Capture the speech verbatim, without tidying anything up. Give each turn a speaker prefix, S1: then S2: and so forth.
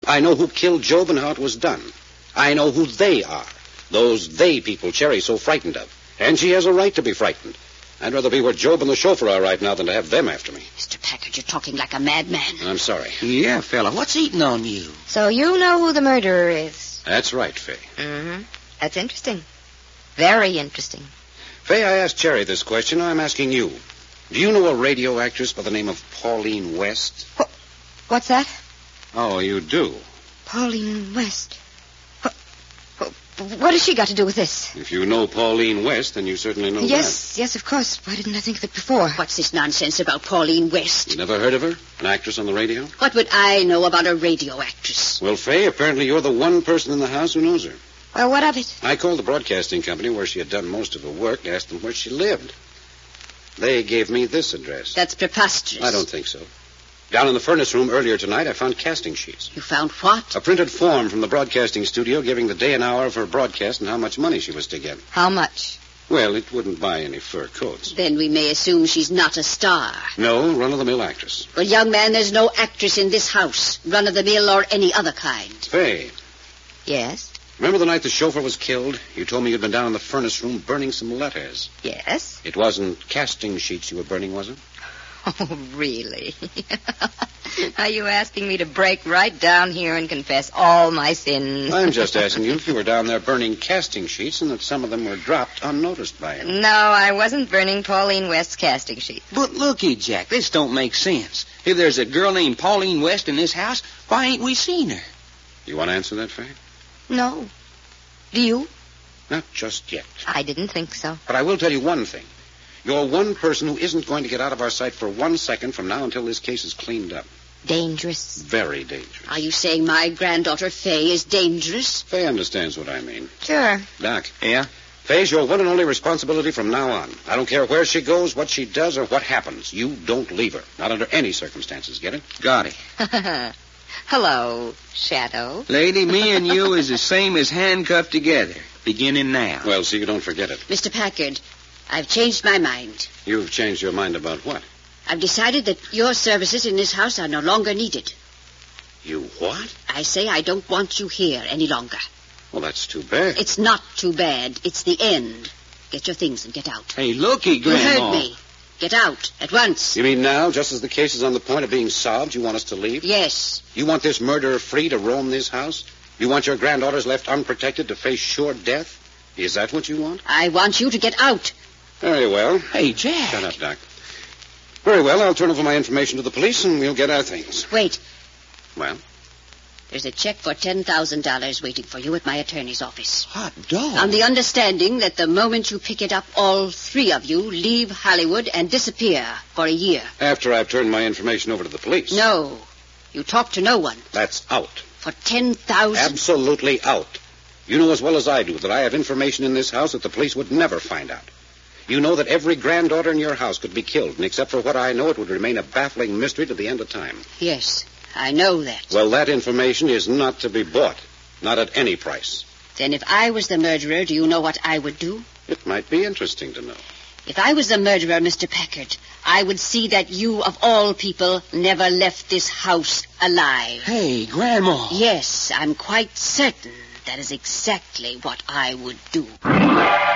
S1: I know who killed Job and how it was done. I know who they are. Those they people Cherry's so frightened of. And she has a right to be frightened. I'd rather be where Job and the chauffeur are right now than to have them after me.
S2: Mister Packard, you're talking like a madman.
S1: I'm sorry.
S3: Yeah, fella, what's eating on you?
S4: So you know who the murderer is?
S1: That's right, Fay.
S4: Mm-hmm. That's interesting. Very interesting.
S1: Fay, I asked Cherry this question. I'm asking you. Do you know a radio actress by the name of Pauline West?
S4: What? What's that?
S1: Oh, you do?
S4: Pauline West. What, what has she got to do with this?
S1: If you know Pauline West, then you certainly know
S4: Yes, yes, of course. Why didn't I think of it before?
S2: What's this nonsense about Pauline West?
S1: that. You never heard of her? An actress on the radio?
S2: What would I know about a radio actress?
S1: Well, Fay, apparently you're the one person in the house who knows her.
S4: Well, what of it?
S1: I called the broadcasting company where she had done most of her work and asked them where she lived. They gave me this address.
S2: That's preposterous.
S1: I don't think so. Down in the furnace room earlier tonight, I found casting sheets.
S2: You found what?
S1: A printed form from the broadcasting studio giving the day and hour of her broadcast and how much money she was to get.
S4: How much?
S1: Well, it wouldn't buy any fur coats.
S2: Then we may assume she's not a star.
S1: No, run-of-the-mill actress.
S2: Well, young man, there's no actress in this house, run-of-the-mill or any other kind.
S1: Fay,
S4: Yes,
S1: remember the night the chauffeur was killed? You told me you'd been down in the furnace room burning some letters.
S4: yes.
S1: It wasn't casting sheets you were burning, was it?
S4: Oh, really? Are you asking me to break right down here and confess all my sins?
S1: I'm just asking you if you were down there burning casting sheets and that some of them were dropped unnoticed by you.
S4: No, I wasn't burning Pauline West's casting sheet.
S3: But looky, Jack, this don't make sense. If there's a girl named Pauline West in this house, why ain't we seen her?
S1: You want to answer that, Fay?
S4: No. Do you?
S1: Not just yet.
S4: I didn't think so.
S1: But I will tell you one thing. You're one person who isn't going to get out of our sight for one second from now until this case is cleaned up.
S4: Dangerous.
S1: Very dangerous.
S2: Are you saying my granddaughter Fay is dangerous?
S1: Fay understands what I mean.
S4: Sure.
S1: Doc.
S3: Yeah?
S1: Fay's your one and only responsibility from now on. I don't care where she goes, what she does, or what happens. You don't leave her. Not under any circumstances. Get it?
S3: Got it.
S4: Hello, Shadow.
S3: Lady, me and you is the same as handcuffed together, beginning now.
S1: Well, so you don't forget it.
S2: Mister Packard, I've changed my mind.
S1: You've changed your mind about what?
S2: I've decided that your services in this house are no longer needed.
S1: You what?
S2: I say I don't want you here any longer.
S1: Well, that's too bad.
S2: It's not too bad. It's the end. Get your things and get out.
S3: Hey, looky,
S2: You
S3: Grandma.
S2: heard me. Get out at once.
S1: You mean now, just as the case is on the point of being solved, you want us to leave?
S2: Yes.
S1: You want this murderer free to roam this house? You want your granddaughters left unprotected to face sure death? Is that what you want?
S2: I want you to get out.
S1: Very well.
S3: Hey, Jack.
S1: Shut up, Doc. Very well, I'll turn over my information to the police and we'll get our things.
S2: Wait.
S1: Well?
S2: There's a check for ten thousand dollars waiting for you at my attorney's office.
S3: Hot dog.
S2: On the understanding that the moment you pick it up, all three of you leave Hollywood and disappear for a year.
S1: After I've turned my information over to the police.
S2: No. You talk to no one.
S1: That's out.
S2: For ten thousand dollars?
S1: Absolutely out. You know as well as I do that I have information in this house that the police would never find out. You know that every granddaughter in your house could be killed, and except for what I know, it would remain a baffling mystery to the end of time.
S2: Yes, I know that.
S1: Well, that information is not to be bought. Not at any price.
S2: Then if I was the murderer, do you know what I would do?
S1: It might be interesting to know.
S2: If I was the murderer, Mister Packard, I would see that you, of all people, never left this house alive.
S3: Hey, Grandma.
S2: Yes, I'm quite certain that is exactly what I would do.